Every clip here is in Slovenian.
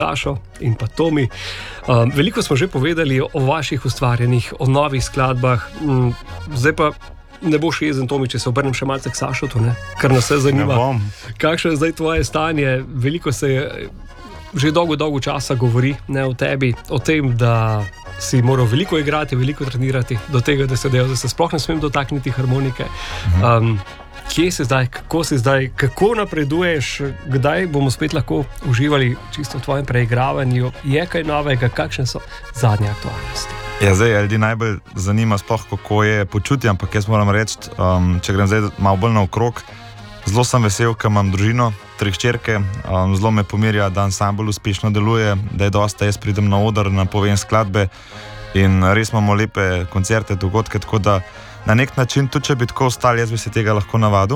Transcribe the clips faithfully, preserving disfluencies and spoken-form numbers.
Sašo in pa Tomi. Um, veliko smo že povedali o vaših ustvarjanjih, o novih skladbah. Um, zdaj pa ne boš jezen, Tomi, če se obrnem še malce k Sašotu, ne? Kar nas vse zanima. Kakšno je zdaj tvoje stanje? Veliko se je že dolgo, dolgo časa govori, ne, o tebi, o tem, da si moral veliko igrati, veliko trenirati, do tega, da se dejal, da se sploh ne smem dotakniti harmonike. Um, Kje si zdaj, kako si zdaj, kako napreduješ, kdaj bomo spet lahko uživali čisto v tvojem preigravanju, je kaj novega, kakšne so zadnje aktualnosti? Ja, zdaj, ljudi najbolj zanima sploh, kako je počutje, ampak jaz moram reči, um, če grem zdaj malo bolj naokrog, zelo sem vesel, ker imam družino, tri hčerke, um, zelo me pomirja, da ansambel uspešno deluje, da je dosta, jaz pridem na oder, napovem skladbe in res imamo lepe koncerte, dogodke, tako da na nek način, tudi če bi tako ostali, jaz bi se tega lahko navadil.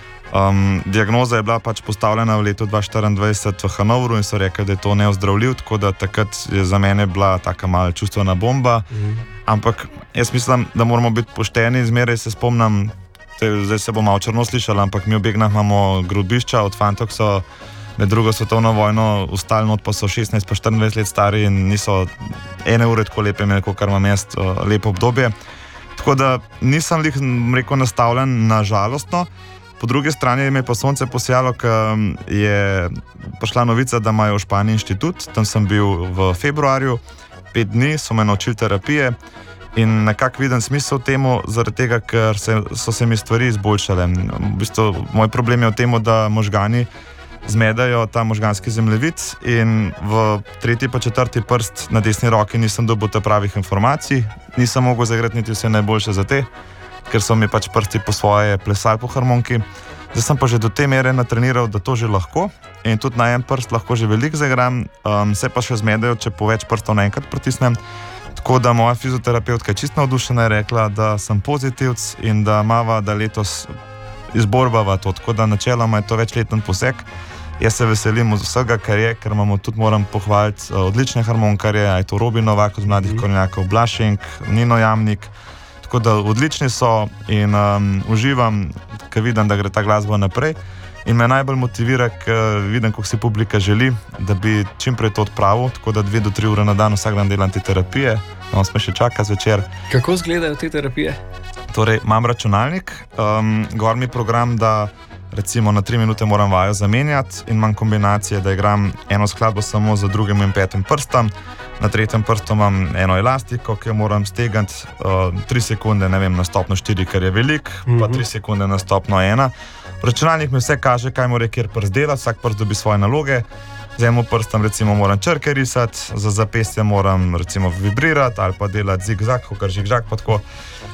Um, diagnoza je bila pač postavljena v letu dva tisoč štiriindvajset v Hanovru in so rekli, da je to neozdravljiv, tako da takrat je za mene bila taka malo čustvena bomba. Mm. Ampak jaz mislim, da moramo biti pošteni, zmeraj se spomnim, zdaj se bo malo črno slišala, ampak mi v Begnah imamo grobišča, od fantov so med drugo svetovno vojno ustali not, pa so šestnajst pa štiriindvajset let stari in niso ene ure tako lepe imeli, kot kar imam jaz, lepo obdobje. Tako da nisem lih rekel nastavljen na žalostno. Po drugi strani me je pa sonce posijalo, ker je prišla novica, da imajo v Španiji inštitut. Tam sem bil v februarju, pet dni so me naučili terapije in nekako vidim smisel temu, zaradi tega, ker se, so se mi stvari izboljšale. V bistvu, moj problem je v tem, da možgani zmedajo ta možganski zemljevid in v tretji pa četrti prst na desni roki nisem dobil te pravih informacij, nisem mogel zagreti niti vse najboljše za te, ker so mi pač prsti po svoje plesali po harmoniki. Zdaj sem pa že do te mere natreniral, da to že lahko in tudi na en prst lahko že veliko zagram, um, se pa še zmedajo, če po več prstov naenkrat pritisnem. Tako da moja fizioterapeutka je čisto navdušena, je rekla, da sem pozitivc in da mava, da letos izborbava to, tako da načeloma je to večleten poseg. Jaz se veselim vsega, kar je, ker imamo tudi, moram pohvaliti, odlične harmonkarje, je to Robi Novak od Mladih Kornjakov, Blašenk, Nino Jamnik, tako da odlični so in um, uživam, ker vidim, da gre ta glasba naprej in me najbolj motivira, ker vidim, kako si publika želi, da bi čim prej to odpravil, tako da dve do tri ure na dan vsak dan delam te terapije, no, smo še čaka zvečer. Kako izgledajo te terapije? Torej, imam računalnik, um, gor mi program, da recimo na tri minute moram vajo zamenjati in imam kombinacije, da igram eno skladbo samo za drugim in petim prstom, na tretjem prstu imam eno elastiko, ki jo moram stegniti uh, tri sekunde, ne vem, na stopno štiri, kar je velik, mm-hmm. pa tri sekunde na stopno ena. Računalnik mi vse kaže, kaj mora kjer prst delati, vsak prst dobi svoje naloge. Z enim prstom recimo moram črke risati, za zapestje moram recimo vibrirati ali pa delati zigzag, kar žigžag pa tako.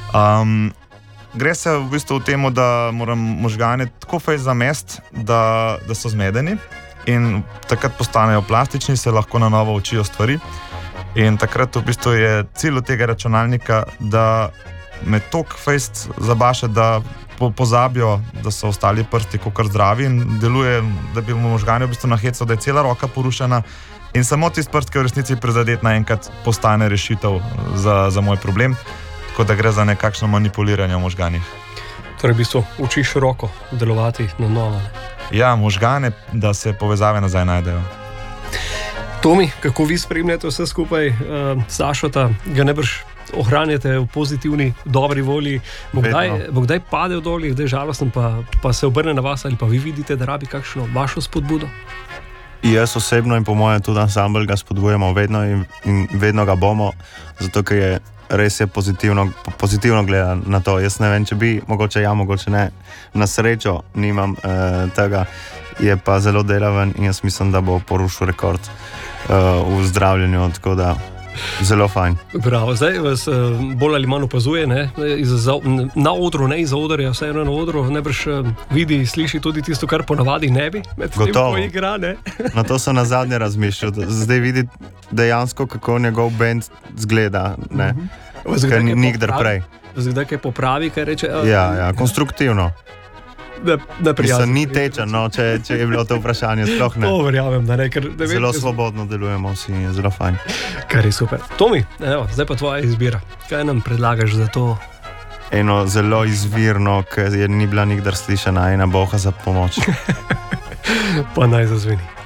Um, gre se v bistvu v tem, da moram možgane tako fej zamest, da, da so zmedeni in takrat postanejo plastični, se lahko na novo učijo stvari in takrat v bistvu je cilj tega računalnika, da me tok fejst zabaše, da po, pozabijo, da so ostali prsti kakor zdravi in deluje, da bi možgane v bistvu nahecal, da je cela roka porušena in samo tisti prst, ki je v resnici prizadet, naenkrat postane rešitev za, za moj problem. Tako da gre za nekakšno manipuliranje v možganih. Torej, v bistvu učiš roko delovati na novo. Ja, možgane, da se povezave nazaj najdejo. Tomi, kako vi spremljate vse skupaj? Uh, Sašota, ga nebrž ohranjate v pozitivni, dobri volji. Bo kdaj, bo kdaj padel dol, kdaj žalosten, pa, pa se obrne na vas ali pa vi vidite, da rabi kakšno vašo spodbudo? Jaz osebno in po mojem tudi ansambel ga spodbujamo vedno in, in vedno ga bomo, zato ker je res je pozitivno, pozitivno gleda na to. Jaz ne vem, če bi, mogoče ja, mogoče ne. Na srečo nimam eh, tega, je pa zelo delaven in jaz mislim, da bo porušil rekord eh, v zdravljenju, tako da zelo fajn. Bravo, zdaj vas eh, bolj ali manj opazuje, ne? Iz, na odru, ne iz odrja, vseeno na odru, nebrž vidi, sliši tudi tisto, kar ponavadi ne bi, med tem, ko igra, ne? Na to so na zadnje razmišljal, zdaj vidi dejansko, kako njegov band zgleda, ne? Uh-huh. Ker nikdar prej. Zdaj, kaj popravi, kaj reče? Uh, ja, ja, konstruktivno. Ne, ne prijazno. Ni tečen, no, če, če je bilo to vprašanje, sploh ne. To verjamem, da ne. Ker, ne zelo vem, svobodno delujemo vsi, je zelo fajn. Kar je super. Tomi, evo, zdaj pa tvoja izbira. Kaj nam predlagaš za to? Eno zelo izvirno, ker je ni bila nikdar slišana, ena boha za pomoč. Pa naj zazveni.